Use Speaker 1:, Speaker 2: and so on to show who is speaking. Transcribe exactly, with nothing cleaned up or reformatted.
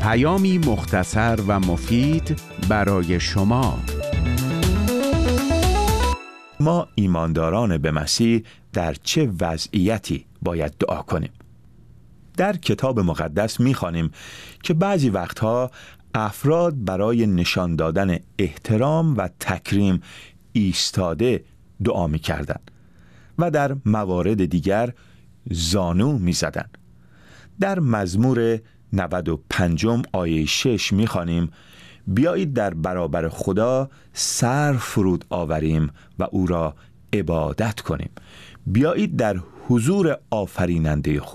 Speaker 1: پیامی مختصر و مفید برای شما.
Speaker 2: ما ایمانداران به مسیح در چه وضعیتی باید دعا کنیم؟ در کتاب مقدس می‌خوانیم که بعضی وقتها افراد برای نشان دادن احترام و تکریم ایستاده دعا می‌کردند و در موارد دیگر زانو می‌زدند. در مزمور نود و پنج آیه شش می‌خوانیم: بیایید در برابر خدا سر فرود آوریم و او را عبادت کنیم. بیایید در حضور آفریننده خدا